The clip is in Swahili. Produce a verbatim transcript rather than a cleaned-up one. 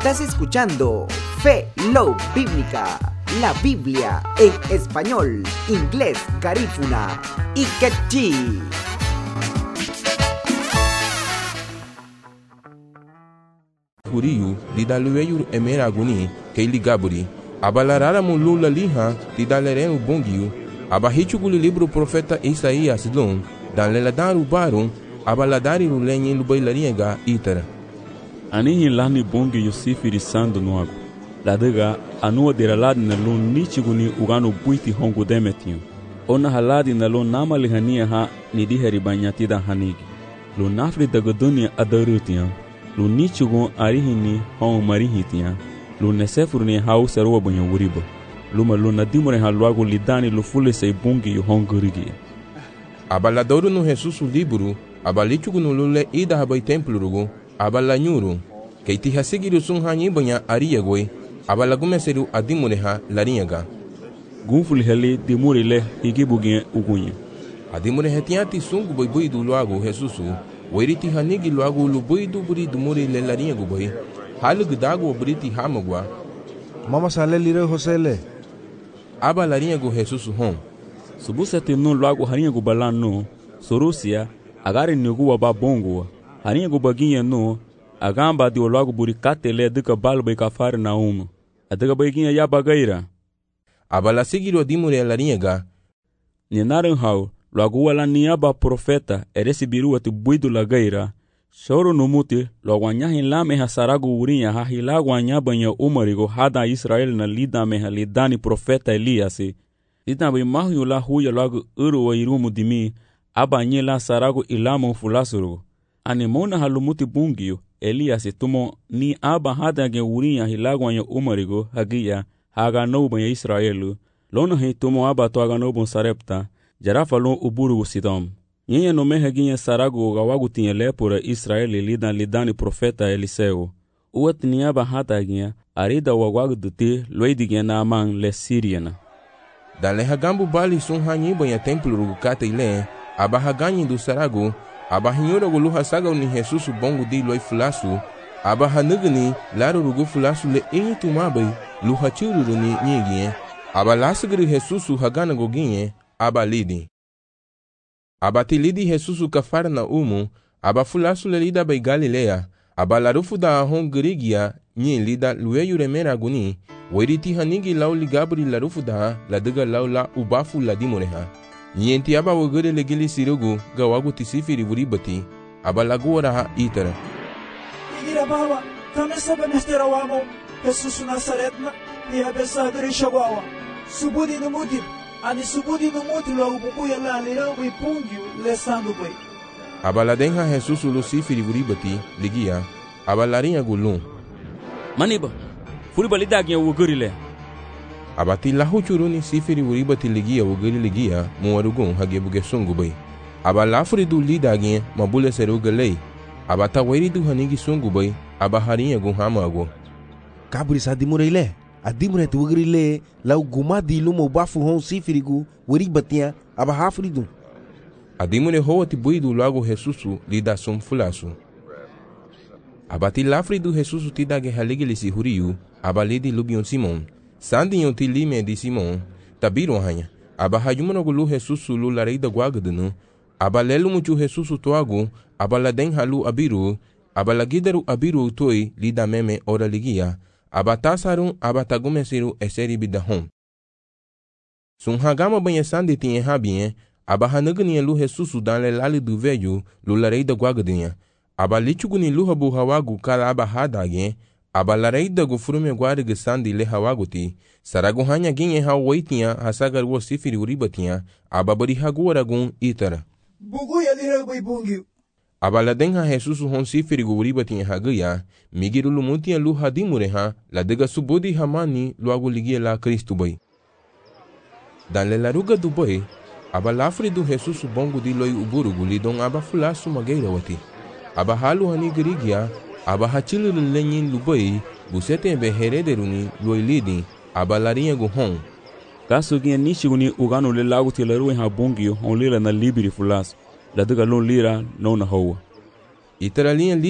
Estás escuchando Fe Love Bíblica, la Biblia en español, inglés, garífuna y quechí. Huriyu didalueyu emeraguni keili gaburi abalarara mulula liha didalereu bongiu abahichuguli livro profeta Isaías lon danleladaru barum abaladari lulenye lubailariega itara Ani lani bongi yosifiri sando noago ladega anua deralad na lon nichiguni ugano buiti hongu demetiu ona haladi na lon namalihania ha nidiheri banyati da hanigi lo nafri dagadunia adarutia lo nichigun arihini hon marihitia lo nesefurni hau serwa banya wuriba luma lo nadimore halwago lidani lo fule sei bongi hongurigi abaladoru no Jesus libro abalichugu no lule ida habai templo rugo abalanyuru keiti hasigiru sun hanyi banya ariyagoi abalagumeseru adimureha lariyaga gunful heli dimurele igibugie ugunye adimure hetiati sungu boy boy du lago Jesusu weriti hanigi lago lu boy du buri dumure le lariyago boy halug dago briti hamagwa mama sale lire Josele aba lariyago Jesusu hon subusete no lago hariyago balano sorusia agari nugu wa babongo hariyago baginye no agamba di lago buri katele duka balbe kafar na um adaga baginye ya bagaira abala sigiro dimure lariyaga Ninarin hau, logo wala niaba profeta, eresi biru ati buidu la gaira, shoro numuti, logo anyahin lame hasaragu urinya ha hilagu anyabanya umarigo hada Israel na lida meha lidani profeta Eliasi. Lida bai mahu la huya logo uru wa irumu dimi, aba nye la saragu ilamu fulasuru. Animona halumuti bungiyo, Eliasi tumo ni aba hada ge urinya hilagu anya umarigo hagia, haga noubanya Israelu. Lona he tomo aba to aga no bon sarepta jarafa lon uburu sidom nyenye no mehe ginye sarago gawagu tinye lepura Israeli lidan lidani profeta Eliseo uwet niaba hata ginye arida wagwagu duti loidi ginye na amang le Siriana dale hagambu bali sun hanyi banya templo rugu kate ile aba haganyi du sarago aba hinyora gulu hasaga ni Jesus bongu di loi fulasu aba hanugni laro rugu fulasu le inyi tumabai lu hachuru ni nyegie aba lasgri Jesusu hagana goginye aba lidi aba tilidi Jesusu kafara na umu aba fulasu le lida bai Galilea aba larufu da hon grigia nyi lida lueyu remera guni weriti hanigi lauli gabri larufu da ladiga laula ubafu ladimureha nyenti aba wogere legili sirugu gawagu tisifiri vuribati aba laguora ha itara igira baba tamesa benestera wamo Jesusu Nazaretna ni abesa dirisha wawa subudi numuti ani subudi numuti lo ububu ya la lera wi pungiu le sandu bai abala denha Jesus Lucifer vuribati ligia abalarinha gulun maniba furiba lidagi wugurile abati lahu churuni sifiri vuribati ligia wuguri ligia muwarugun hagebuge sungu bai abala furidu lidagi mabule seruga lei abata weridu hanigi sungu bai abaharinha gun hamago kaburi sadimure ile adimure tu wugrile lau gumadi lumo bafu hon sifirigu weribatia aba hafridu adimure hoati buidu lago Jesusu lida sum fulasu abati lafridu Jesusu tidage haligilisi huriu abalidi lubion Simon sandinho tilime di Simon tabiro hanya aba hayumuno gulu Jesusu lu lareida guagadunu abalelu muchu Jesusu toagu abaladen halu abiru abalagidaru abiru toi lida meme ora ligia abatasarun abatagumesiru eseri bidahon sun hagama banha sandi tinha habien abahanagni lu Jesusu dan le lali du velho lu lareida guagadinha abalichuguni lu habu hawagu kala abahadagen abalareida gu frume guarga sandi le hawaguti saragu hanya ginhe hawaitinha hasagar wo sifiri uribatinha ababari haguaragun itara bugu ya lira bai bungiu abaladenha Jesusu hon sifiri gu uribatinha hagaya migiru lumutia lu hadimureha la dega subodi hamani luagu ligia la Cristo bai dan le laruga du bai abalafri du Jesusu bongo di loi uburugu lidon aba fulasu mageira wati aba halu hani girigia aba hachilu lenyin lubai busete be herederuni loi lidin aba larinha gu hon kaso ginye nishiguni ugano le lagu tilaru ha bongi on lila na libiri fulas la dega lon lira no na hawa itara linha